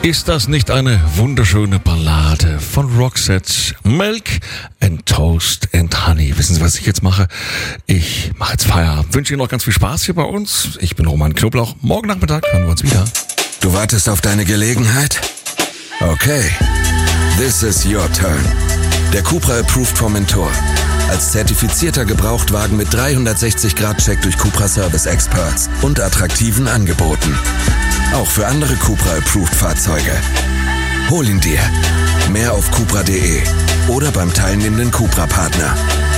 Ist das nicht eine wunderschöne Ballade von Roxette? Milk and Toast and Honey. Wissen Sie, was ich jetzt mache? Ich mache jetzt Feierabend. Wünsche Ihnen noch ganz viel Spaß hier bei uns. Ich bin Roman Knoblauch. Morgen Nachmittag hören wir uns wieder. Du wartest auf deine Gelegenheit? Okay. This is your turn. Der Cupra Approved for Mentor. Als zertifizierter Gebrauchtwagen mit 360-Grad-Check durch Cupra Service Experts und attraktiven Angeboten. Auch für andere Cupra Approved Fahrzeuge. Hol ihn dir. Mehr auf cupra.de oder beim teilnehmenden Cupra-Partner.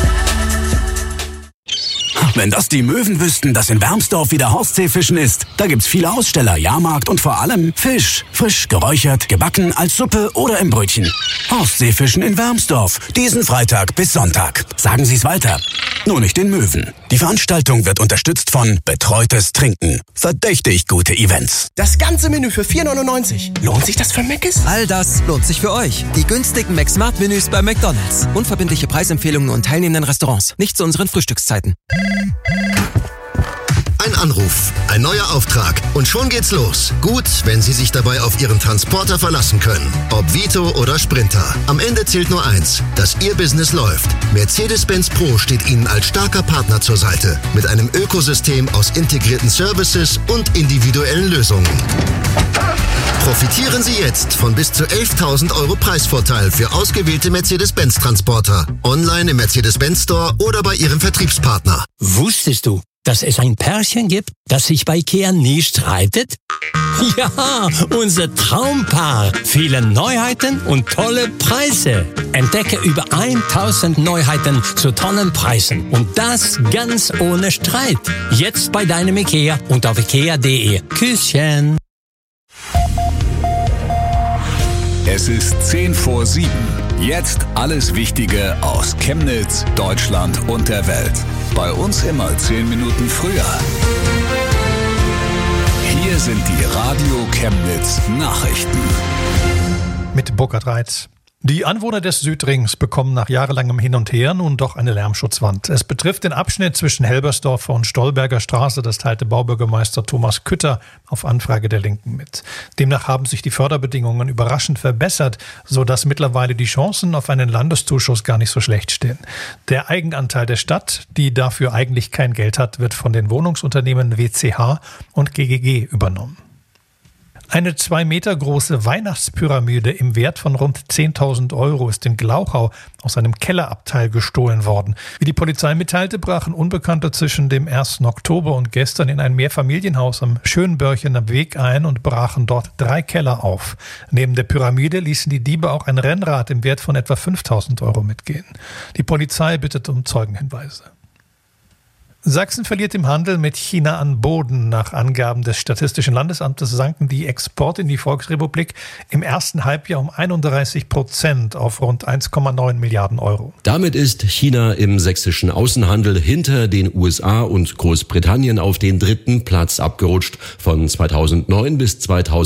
Wenn das die Möwen wüssten, dass in Wermsdorf wieder Ostseefischen ist. Da gibt's viele Aussteller, Jahrmarkt und vor allem Fisch. Frisch, geräuchert, gebacken, als Suppe oder im Brötchen. Ostseefischen in Wermsdorf. Diesen Freitag bis Sonntag. Sagen Sie's weiter. Nur nicht den Möwen. Die Veranstaltung wird unterstützt von Betreutes Trinken. Verdächtig gute Events. Das ganze Menü für 4,99. Lohnt sich das für Mc's? All das lohnt sich für euch. Die günstigen McSmart-Menüs bei McDonald's. Unverbindliche Preisempfehlungen und teilnehmenden Restaurants. Nicht zu unseren Frühstückszeiten. Ein Anruf, ein neuer Auftrag und schon geht's los. Gut, wenn Sie sich dabei auf Ihren Transporter verlassen können. Ob Vito oder Sprinter. Am Ende zählt nur eins, dass Ihr Business läuft. Mercedes-Benz Pro steht Ihnen als starker Partner zur Seite. Mit einem Ökosystem aus integrierten Services und individuellen Lösungen. Profitieren Sie jetzt von bis zu 11.000 € Preisvorteil für ausgewählte Mercedes-Benz-Transporter. Online im Mercedes-Benz Store oder bei Ihrem Vertriebspartner. Wusstest du, dass es ein Pärchen gibt, das sich bei IKEA nie streitet? Ja, unser Traumpaar. Viele Neuheiten und tolle Preise. Entdecke über 1000 Neuheiten zu tollen Preisen. Und das ganz ohne Streit. Jetzt bei deinem IKEA und auf ikea.de. Küsschen. Es ist 6:10. Jetzt alles Wichtige aus Chemnitz, Deutschland und der Welt. Bei uns immer 10 Minuten früher. Hier sind die Radio Chemnitz Nachrichten. Mit Burkhard Reitz. Die Anwohner des Südrings bekommen nach jahrelangem Hin und Her nun doch eine Lärmschutzwand. Es betrifft den Abschnitt zwischen Helbersdorfer und Stolberger Straße. Das teilte Baubürgermeister Thomas Kütter auf Anfrage der Linken mit. Demnach haben sich die Förderbedingungen überraschend verbessert, sodass mittlerweile die Chancen auf einen Landeszuschuss gar nicht so schlecht stehen. Der Eigenanteil der Stadt, die dafür eigentlich kein Geld hat, wird von den Wohnungsunternehmen WCH und GGG übernommen. Eine 2 Meter große Weihnachtspyramide im Wert von rund 10.000 € ist in Glauchau aus einem Kellerabteil gestohlen worden. Wie die Polizei mitteilte, brachen Unbekannte zwischen dem 1. Oktober und gestern in ein Mehrfamilienhaus am Schönbörchener Weg ein und brachen dort 3 Keller auf. Neben der Pyramide ließen die Diebe auch ein Rennrad im Wert von etwa 5.000 € mitgehen. Die Polizei bittet um Zeugenhinweise. Sachsen verliert im Handel mit China an Boden. Nach Angaben des Statistischen Landesamtes sanken die Exporte in die Volksrepublik im ersten Halbjahr um 31% auf rund 1,9 Milliarden €. Damit ist China im sächsischen Außenhandel hinter den USA und Großbritannien auf den 3. Platz abgerutscht. Von 2009 bis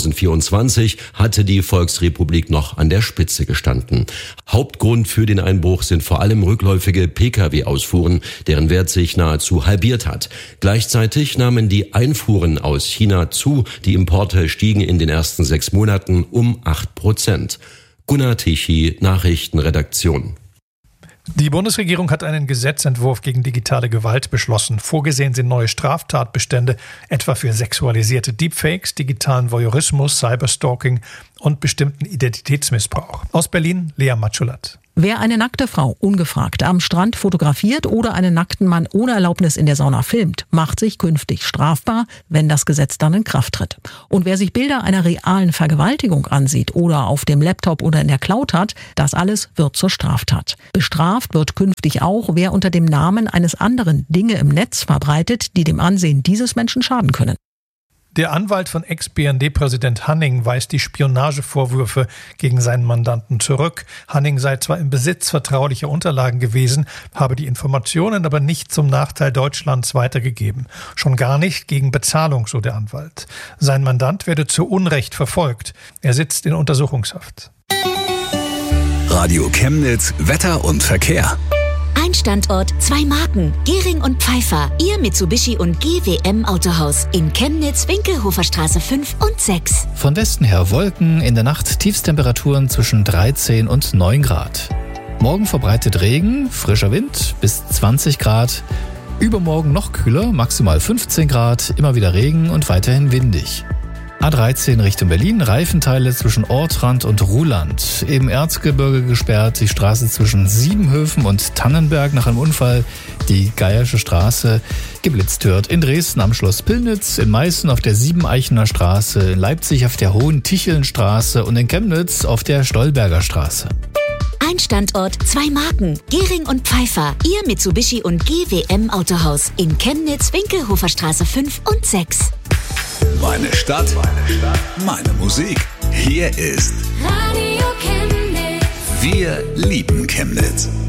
2024 hatte die Volksrepublik noch an der Spitze gestanden. Hauptgrund für den Einbruch sind vor allem rückläufige Pkw-Ausfuhren, deren Wert sich nahezu halbiert hat. Gleichzeitig nahmen die Einfuhren aus China zu. Die Importe stiegen in den ersten 6 Monaten um 8%. Gunnar Tichy, Nachrichtenredaktion. Die Bundesregierung hat einen Gesetzentwurf gegen digitale Gewalt beschlossen. Vorgesehen sind neue Straftatbestände, etwa für sexualisierte Deepfakes, digitalen Voyeurismus, Cyberstalking und bestimmten Identitätsmissbrauch. Aus Berlin, Lea Matschulat. Wer eine nackte Frau ungefragt am Strand fotografiert oder einen nackten Mann ohne Erlaubnis in der Sauna filmt, macht sich künftig strafbar, wenn das Gesetz dann in Kraft tritt. Und wer sich Bilder einer realen Vergewaltigung ansieht oder auf dem Laptop oder in der Cloud hat, das alles wird zur Straftat. Bestraft wird künftig auch, wer unter dem Namen eines anderen Dinge im Netz verbreitet, die dem Ansehen dieses Menschen schaden können. Der Anwalt von Ex-BND-Präsident Hanning weist die Spionagevorwürfe gegen seinen Mandanten zurück. Hanning sei zwar im Besitz vertraulicher Unterlagen gewesen, habe die Informationen aber nicht zum Nachteil Deutschlands weitergegeben. Schon gar nicht gegen Bezahlung, so der Anwalt. Sein Mandant werde zu Unrecht verfolgt. Er sitzt in Untersuchungshaft. Radio Chemnitz, Wetter und Verkehr. Ein Standort, 2 Marken. Gehring und Pfeiffer. Ihr Mitsubishi und GWM Autohaus. In Chemnitz, Winkelhoferstraße 5 und 6. Von Westen her Wolken, in der Nacht Tiefstemperaturen zwischen 13 und 9 Grad. Morgen verbreitet Regen, frischer Wind bis 20 Grad. Übermorgen noch kühler, maximal 15 Grad, immer wieder Regen und weiterhin windig. A13 Richtung Berlin, Reifenteile zwischen Ortrand und Ruhland. Im Erzgebirge gesperrt, die Straße zwischen Siebenhöfen und Tannenberg nach einem Unfall. Die Geiersche Straße geblitzt wird. In Dresden am Schloss Pillnitz, in Meißen auf der Siebeneichener Straße, in Leipzig auf der Hohen-Ticheln-Straße und in Chemnitz auf der Stolberger Straße. Ein Standort, 2 Marken. Gehring und Pfeiffer. Ihr Mitsubishi und GWM Autohaus. In Chemnitz, Winkelhoferstraße 5 und 6. Meine Stadt, meine Musik. Hier ist Radio Chemnitz. Wir lieben Chemnitz.